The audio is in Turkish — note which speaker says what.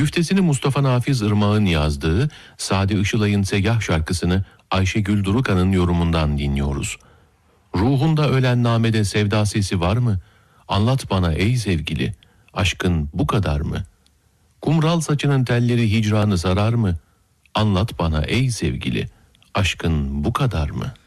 Speaker 1: Güftesini Mustafa Nafiz Irmak'ın yazdığı Sadi Işılay'ın Segah şarkısını Ayşegül Durukan'ın yorumundan dinliyoruz. Ruhunda ölen namede sevda sesi var mı? Anlat bana ey sevgili, aşkın bu kadar mı? Kumral saçının telleri hicranı sarar mı? Anlat bana ey sevgili, aşkın bu kadar mı?''